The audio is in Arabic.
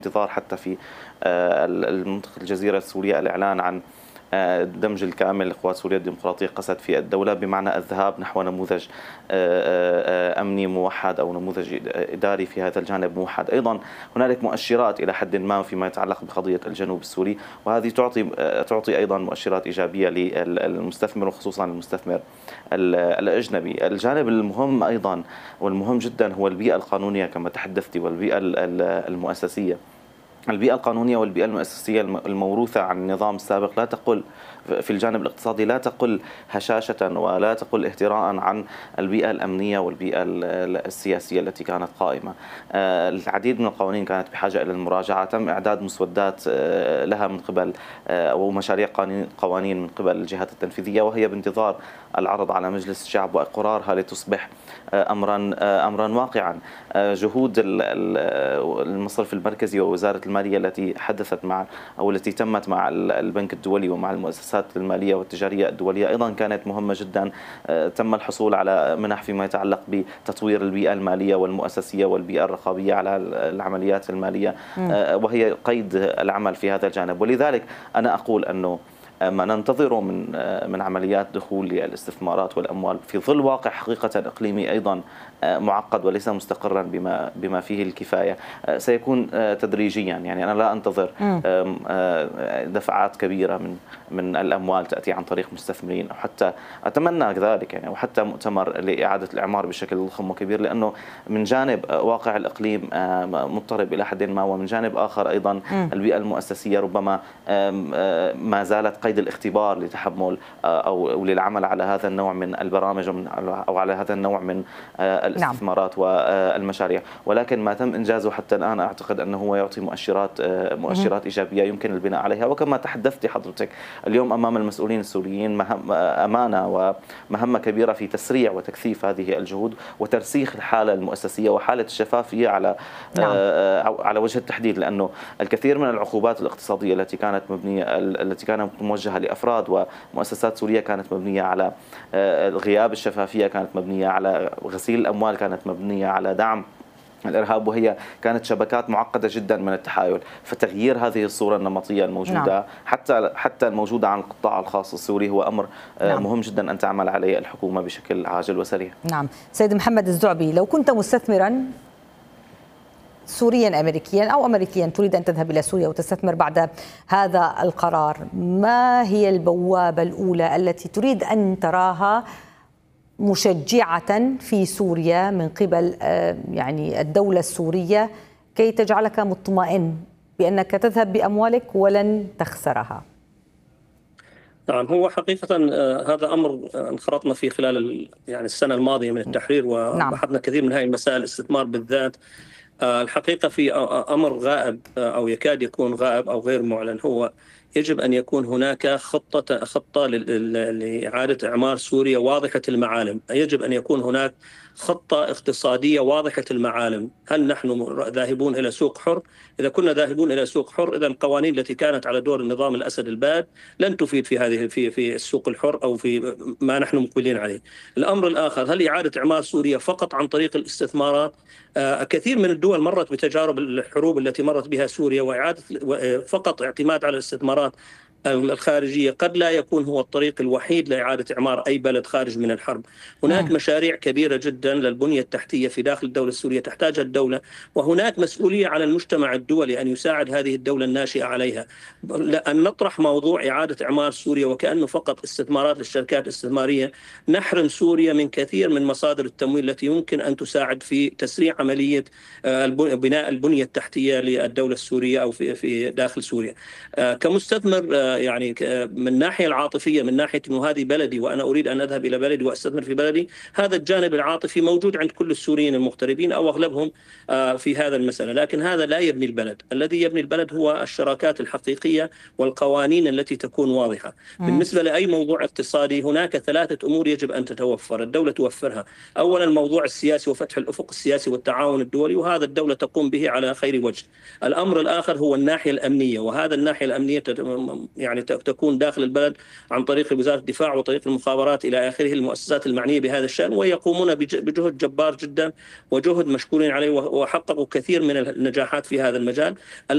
انتظار حتى في المنطقة الجزيرة السورية الإعلان عن الدمج الكامل لقوات سوريا الديمقراطية قسد في الدولة، بمعنى الذهاب نحو نموذج أمني موحد أو نموذج إداري في هذا الجانب موحد. أيضا هنالك مؤشرات إلى حد ما فيما يتعلق بقضية الجنوب السوري، وهذه تعطي أيضا مؤشرات إيجابية للمستثمر وخصوصا المستثمر الأجنبي. الجانب المهم أيضا والمهم جدا هو البيئة القانونية كما تحدثت، والبيئة المؤسسية. البيئة القانونية والبيئة المؤسسية الموروثة عن النظام السابق لا تقل في الجانب الاقتصادي، لا تقل هشاشة ولا تقل اهتراء عن البيئة الأمنية والبيئة السياسية التي كانت قائمة. العديد من القوانين كانت بحاجة إلى المراجعة، تم إعداد مسودات لها من قبل أو مشاريع قوانين من قبل الجهات التنفيذية، وهي بانتظار العرض على مجلس الشعب وإقرارها لتصبح أمرا واقعا. جهود المصرف المركزي ووزارة المالية التي حدثت مع أو التي تمت مع البنك الدولي ومع المؤسسات المالية والتجارية الدولية أيضا كانت مهمة جدا. تم الحصول على منح فيما يتعلق بتطوير البيئة المالية والمؤسسية والبيئة الرقابية على العمليات المالية، وهي قيد العمل في هذا الجانب. ولذلك أنا أقول أنه ما ننتظره من عمليات دخول للاستثمارات والأموال في ظل واقع حقيقة إقليمي أيضا معقد وليس مستقرا بما فيه الكفاية سيكون تدريجيا. يعني أنا لا أنتظر دفعات كبيرة من الأموال تأتي عن طريق مستثمرين، أو حتى أتمنى ذلك يعني، وحتى مؤتمر لإعادة الإعمار بشكل ضخم وكبير، لأنه من جانب واقع الإقليم مضطرب إلى حد ما، ومن جانب آخر أيضا البيئة المؤسسية ربما ما زالت قيد الاختبار لتحمل أو للعمل على هذا النوع من البرامج أو على هذا النوع من الاستثمارات والمشاريع. ولكن ما تم إنجازه حتى الآن أعتقد أنه هو يعطي مؤشرات إيجابية يمكن البناء عليها. وكما تحدثت حضرتك اليوم أمام المسؤولين السوريين أمانة ومهمة كبيرة في تسريع وتكثيف هذه الجهود وترسيخ الحالة المؤسسية وحالة الشفافية على وجه التحديد، لأنه الكثير من العقوبات الاقتصادية التي كانت موجهة لأفراد ومؤسسات سورية كانت مبنية على غياب الشفافية، كانت مبنية على غسيل الأموال، كانت مبنية على دعم الإرهاب، وهي كانت شبكات معقدة جدا من التحايل. فتغيير هذه الصورة النمطية الموجودة حتى الموجودة عن القطاع الخاص السوري هو أمر مهم جدا أن تعمل عليه الحكومة بشكل عاجل وسريع. نعم سيد محمد الزعبي، لو كنت مستثمرا سوريا أمريكيا أو أمريكيا تريد أن تذهب إلى سوريا وتستثمر بعد هذا القرار، ما هي البوابة الأولى التي تريد أن تراها مشجعة في سوريا من قبل يعني الدولة السورية كي تجعلك مطمئن بأنك تذهب بأموالك ولن تخسرها؟ نعم، هو حقيقة هذا أمر انخرطنا فيه خلال يعني السنة الماضية من التحرير، وبحثنا كثير من هذه المسائل، الاستثمار بالذات. الحقيقة في أمر غائب أو يكاد يكون غائب أو غير معلن، هو يجب أن يكون هناك خطة لإعادة إعمار سوريا واضحة المعالم. يجب أن يكون هناك خطة اقتصادية واضحة المعالم. هل نحن ذاهبون إلى سوق حر؟ إذا كنا ذاهبون إلى سوق حر، إذا القوانين التي كانت على دور النظام الأسد الباد لن تفيد في السوق الحر أو في ما نحن مقبلين عليه. الأمر الآخر، هل إعادة إعمار سوريا فقط عن طريق الاستثمارات؟ كثير من الدول مرت بتجارب الحروب التي مرت بها سوريا، وإعادة فقط اعتماد على الاستثمارات الخارجية قد لا يكون هو الطريق الوحيد لإعادة إعمار أي بلد خارج من الحرب. هناك مشاريع كبيرة جدا للبنية التحتية في داخل الدولة السورية تحتاجها الدولة، وهناك مسؤولية على المجتمع الدولي أن يساعد هذه الدولة الناشئة عليها. أن نطرح موضوع إعادة إعمار سوريا وكأنه فقط استثمارات للشركات الاستثمارية، نحرم سوريا من كثير من مصادر التمويل التي يمكن أن تساعد في تسريع عملية بناء البنية التحتية للدولة السورية أو في داخل سوريا. كمستثمر يعني من الناحية العاطفية، من ناحية أنه هذه بلدي وأنا أريد أن أذهب إلى بلدي وأستثمر في بلدي، هذا الجانب العاطفي موجود عند كل السوريين المغتربين أو أغلبهم في هذا المسألة. لكن هذا لا يبني البلد. الذي يبني البلد هو الشراكات الحقيقية والقوانين التي تكون واضحة. بالنسبة لأي موضوع اقتصادي، هناك 3 أمور يجب أن تتوفر، الدولة توفرها. أولا الموضوع السياسي وفتح الأفق السياسي والتعاون الدولي، وهذا الدولة تقوم به على خير وجه. الأمر الآخر هو الناحية الأمنية، وهذا الناحية الأمنية يعني تكون داخل البلد عن طريق وزارة الدفاع وطريق المخابرات إلى آخره، المؤسسات المعنية بهذا الشأن، ويقومون بجهد جبار جدا وجهد مشكورين عليه، وحققوا كثير من النجاحات في هذا المجال.